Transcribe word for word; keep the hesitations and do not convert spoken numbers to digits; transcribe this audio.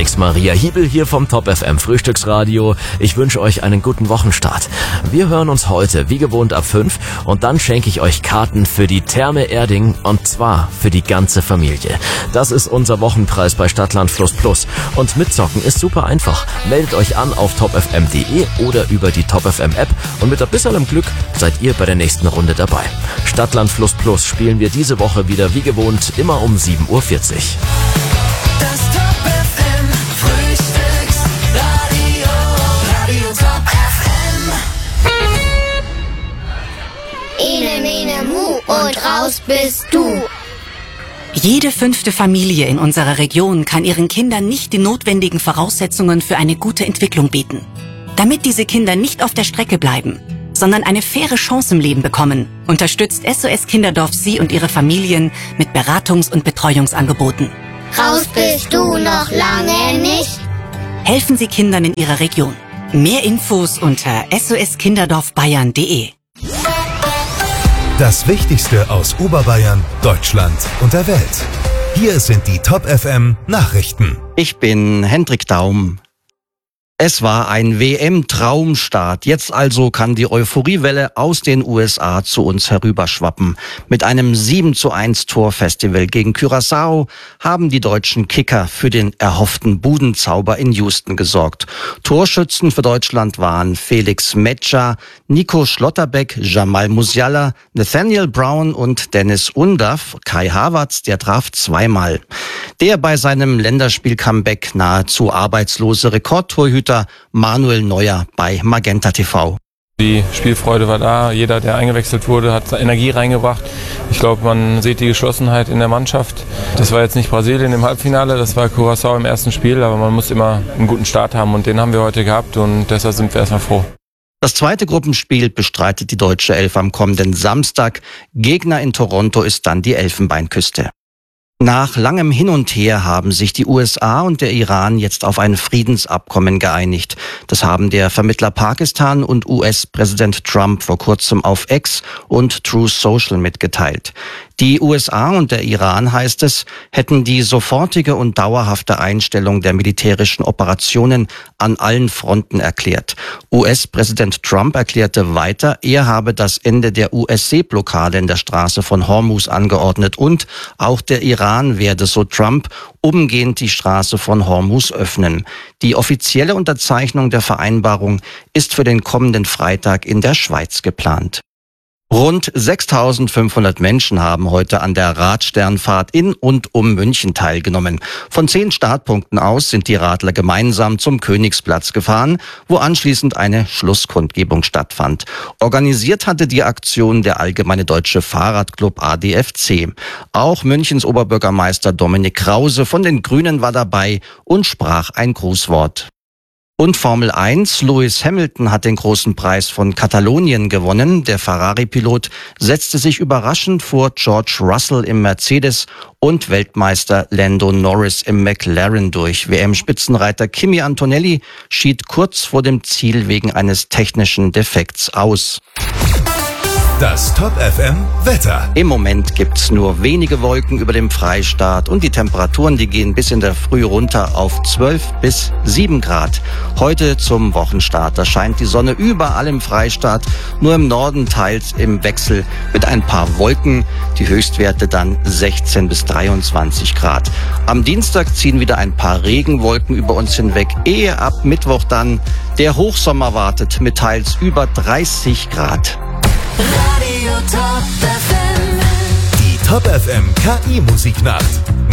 Alex Maria Hiebel hier vom Top F M Frühstücksradio. Ich wünsche euch einen guten Wochenstart. Wir hören uns heute wie gewohnt ab fünf und dann schenke ich euch Karten für die Therme Erding und zwar für die ganze Familie. Das ist unser Wochenpreis bei Stadtland Fluss Plus und mitzocken ist super einfach. Meldet euch an auf top f m punkt d e oder über die Top F M App und mit ein bisschen Glück seid ihr bei der nächsten Runde dabei. Stadtland Fluss Plus spielen wir diese Woche wieder wie gewohnt immer um sieben Uhr vierzig. Das Top F M Frühstücksradio, Radio Top F M. Ene, mene, mu und raus bist du. Jede fünfte Familie in unserer Region kann ihren Kindern nicht die notwendigen Voraussetzungen für eine gute Entwicklung bieten. Damit diese Kinder nicht auf der Strecke bleiben, sondern eine faire Chance im Leben bekommen, unterstützt S O S Kinderdorf Sie und Ihre Familien mit Beratungs- und Betreuungsangeboten. Raus bist du noch lange nicht. Helfen Sie Kindern in Ihrer Region. Mehr Infos unter s o s kinderdorf bayern punkt d e. Das Wichtigste aus Oberbayern, Deutschland und der Welt. Hier sind die Top F M Nachrichten. Ich bin Hendrik Daum. Es war ein W M-Traumstart. Jetzt also kann die Euphoriewelle aus den U S A zu uns herüberschwappen. Mit einem sieben zu eins Torfestival gegen Curaçao haben die deutschen Kicker für den erhofften Budenzauber in Houston gesorgt. Torschützen für Deutschland waren Felix Metscher, Nico Schlotterbeck, Jamal Musiala, Nathaniel Brown und Dennis Undav. Kai Havertz, der traf zweimal. Der bei seinem Länderspiel-Comeback nahezu arbeitslose Rekordtorhüter Manuel Neuer bei Magenta T V. Die Spielfreude war da, jeder, der eingewechselt wurde, hat Energie reingebracht. Ich glaube, man sieht die Geschlossenheit in der Mannschaft. Das war jetzt nicht Brasilien im Halbfinale, das war Curaçao im ersten Spiel, aber man muss immer einen guten Start haben und den haben wir heute gehabt und deshalb sind wir erstmal froh. Das zweite Gruppenspiel bestreitet die deutsche Elf am kommenden Samstag. Gegner in Toronto ist dann die Elfenbeinküste. Nach langem Hin und Her haben sich die U S A und der Iran jetzt auf ein Friedensabkommen geeinigt. Das haben der Vermittler Pakistan und U S-Präsident Trump vor kurzem auf X und Truth Social mitgeteilt. Die U S A und der Iran, heißt es, hätten die sofortige und dauerhafte Einstellung der militärischen Operationen an allen Fronten erklärt. U S-Präsident Trump erklärte weiter, er habe das Ende der U S-Seeblockade in der Straße von Hormuz angeordnet und auch der Iran werde, so Trump, umgehend die Straße von Hormuz öffnen. Die offizielle Unterzeichnung der Vereinbarung ist für den kommenden Freitag in der Schweiz geplant. Rund sechstausendfünfhundert Menschen haben heute an der Radsternfahrt in und um München teilgenommen. Von zehn Startpunkten aus sind die Radler gemeinsam zum Königsplatz gefahren, wo anschließend eine Schlusskundgebung stattfand. Organisiert hatte die Aktion der Allgemeine Deutsche Fahrradclub A D F C. Auch Münchens Oberbürgermeister Dominik Krause von den Grünen war dabei und sprach ein Grußwort. Und Formel eins, Lewis Hamilton hat den großen Preis von Katalonien gewonnen. Der Ferrari-Pilot setzte sich überraschend vor George Russell im Mercedes und Weltmeister Lando Norris im McLaren durch. W M-Spitzenreiter Kimi Antonelli schied kurz vor dem Ziel wegen eines technischen Defekts aus. Das Top F M Wetter. Im Moment gibt's nur wenige Wolken über dem Freistaat und die Temperaturen, die gehen bis in der Früh runter auf zwölf bis sieben Grad. Heute zum Wochenstart, da scheint die Sonne überall im Freistaat, nur im Norden teils im Wechsel mit ein paar Wolken. Die Höchstwerte dann sechzehn bis dreiundzwanzig Grad. Am Dienstag ziehen wieder ein paar Regenwolken über uns hinweg, ehe ab Mittwoch dann der Hochsommer wartet mit teils über dreißig Grad. Radio Top F M. Die Top F M K I-Musiknacht.